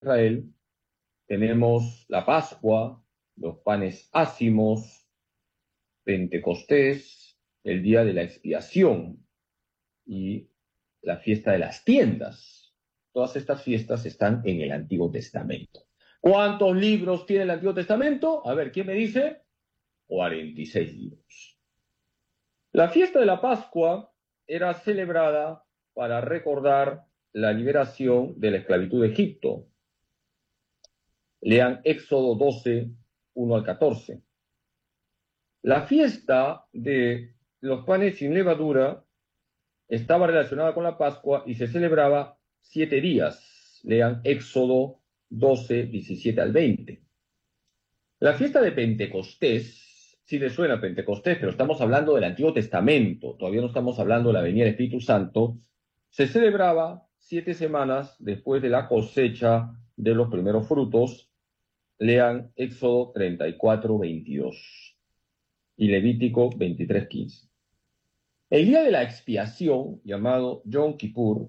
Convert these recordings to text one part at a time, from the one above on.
Israel tenemos la Pascua, los panes ácimos, Pentecostés, el día de la expiación y la fiesta de las tiendas. Todas estas fiestas están en el Antiguo Testamento. ¿Cuántos libros tiene el Antiguo Testamento? A ver, ¿quién me dice? 46 libros. La fiesta de la Pascua era celebrada para recordar la liberación de la esclavitud de Egipto. Lean Éxodo 12, 1 al 14. La fiesta de los panes sin levadura estaba relacionada con la Pascua y se celebraba 7 días. Lean Éxodo 12, 17 al 20. La fiesta de Pentecostés, sí le suena a Pentecostés, pero estamos hablando del Antiguo Testamento, todavía no estamos hablando de la venida del Espíritu Santo, se celebraba 7 semanas después de la cosecha de los primeros frutos. Lean Éxodo 34, 22 y Levítico 23, 15. El día de la expiación, llamado Yom Kippur,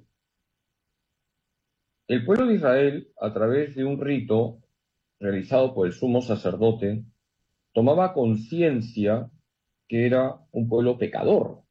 el pueblo de Israel, a través de un rito realizado por el sumo sacerdote, tomaba conciencia que era un pueblo pecador.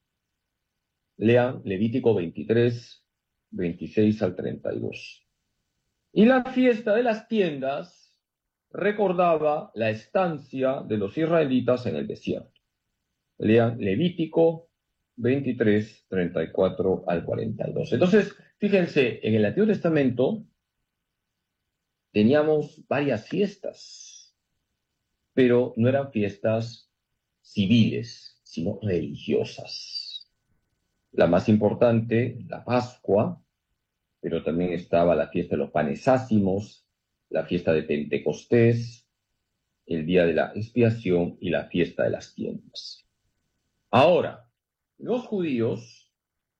Lean Levítico 23, 26 al 32. Y la fiesta de las tiendas recordaba la estancia de los israelitas en el desierto. Lean Levítico 23, 34 al 42. Entonces, fíjense, en el Antiguo Testamento teníamos varias fiestas, pero no eran fiestas civiles, sino religiosas. La más importante, la Pascua, pero también estaba la fiesta de los panes ácimos, la fiesta de Pentecostés, el día de la expiación y la fiesta de las tiendas. Ahora, los judíos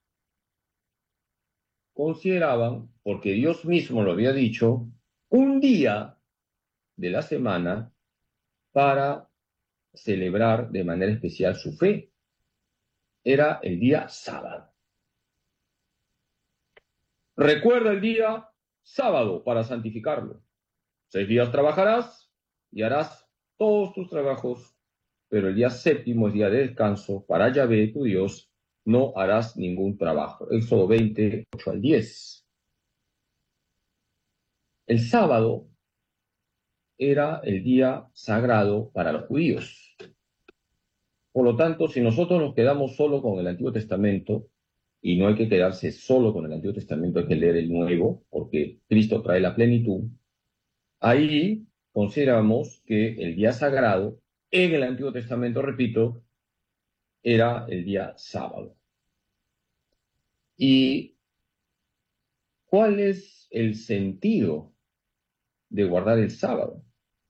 consideraban, porque Dios mismo lo había dicho, un día de la semana para celebrar de manera especial su fe. Era el día sábado. Recuerda el día sábado para santificarlo. 6 días trabajarás y harás todos tus trabajos, pero el día séptimo es día de descanso para Yahvé, tu Dios, no harás ningún trabajo. Éxodo 20, 8 al 10. El sábado era el día sagrado para los judíos. Por lo tanto, si nosotros nos quedamos solo con el Antiguo Testamento, y no hay que quedarse solo con el Antiguo Testamento, hay que leer el Nuevo, porque Cristo trae la plenitud, ahí consideramos que el día sagrado en el Antiguo Testamento, repito, era el día sábado. ¿Y cuál es el sentido de guardar el sábado?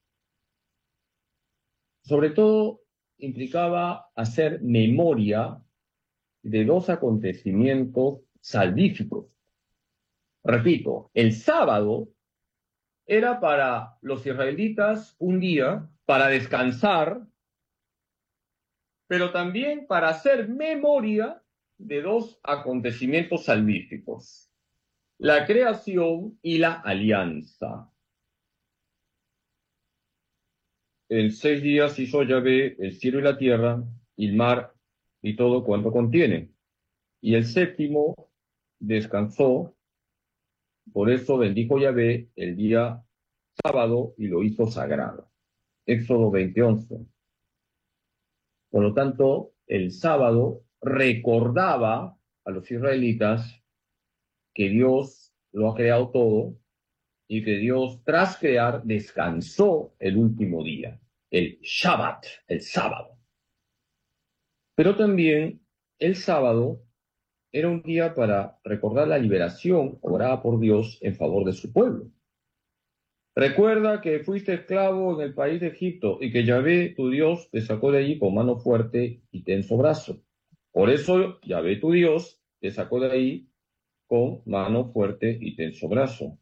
Sobre todo, implicaba hacer memoria de 2 acontecimientos salvíficos. Repito, el sábado era para los israelitas un día para descansar, pero también para hacer memoria de 2 acontecimientos salvíficos: la creación y la alianza. En 6 días hizo Yahvé el cielo y la tierra, y el mar y todo cuanto contiene. Y el séptimo descansó, por eso bendijo Yahvé el día sábado y lo hizo sagrado. Éxodo 20:11. Por lo tanto, el sábado recordaba a los israelitas que Dios lo ha creado todo y que Dios, tras crear, descansó el último día, el Shabbat, el sábado. Pero también el sábado era un día para recordar la liberación obrada por Dios en favor de su pueblo. Recuerda que fuiste esclavo en el país de Egipto y que Yahvé, tu Dios, te sacó de allí con mano fuerte y tenso brazo. Por eso Yahvé, tu Dios, te sacó de ahí con mano fuerte y tenso brazo.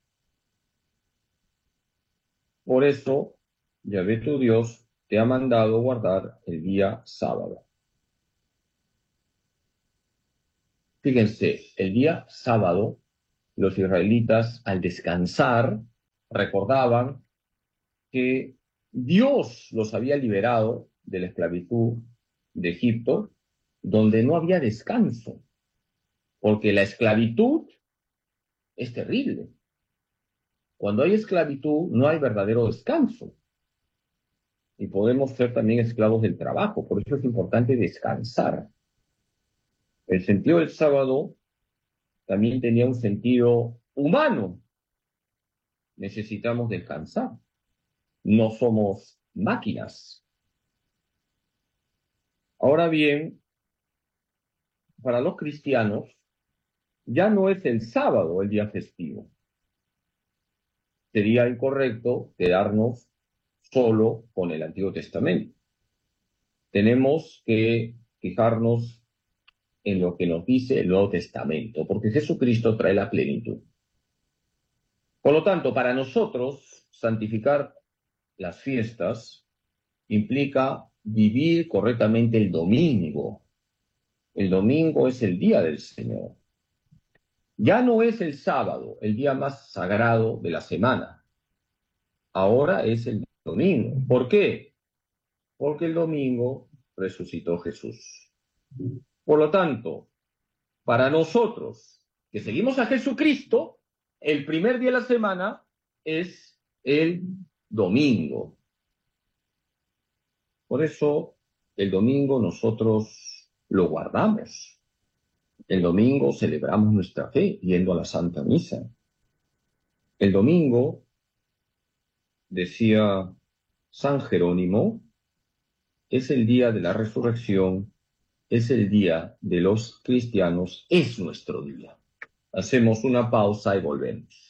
Por eso Yahvé, tu Dios, te ha mandado guardar el día sábado. Fíjense, el día sábado, los israelitas, al descansar, recordaban que Dios los había liberado de la esclavitud de Egipto, donde no había descanso, porque la esclavitud es terrible. Cuando hay esclavitud no hay verdadero descanso. Y podemos ser también esclavos del trabajo, por eso es importante descansar. El sentido del sábado también tenía un sentido humano. Necesitamos descansar. No somos máquinas. Ahora bien, para los cristianos, ya no es el sábado el día festivo. Sería incorrecto quedarnos solo con el Antiguo Testamento. Tenemos que fijarnos en lo que nos dice el Nuevo Testamento, porque Jesucristo trae la plenitud. Por lo tanto, para nosotros, santificar las fiestas implica vivir correctamente el domingo. El domingo es el día del Señor. Ya no es el sábado, el día más sagrado de la semana. Ahora es el domingo. ¿Por qué? Porque el domingo resucitó Jesús. Por lo tanto, para nosotros que seguimos a Jesucristo, el primer día de la semana es el domingo. Por eso, el domingo nosotros lo guardamos. El domingo celebramos nuestra fe yendo a la Santa Misa. El domingo, decía San Jerónimo, es el día de la resurrección, es el día de los cristianos, es nuestro día. Hacemos una pausa y volvemos.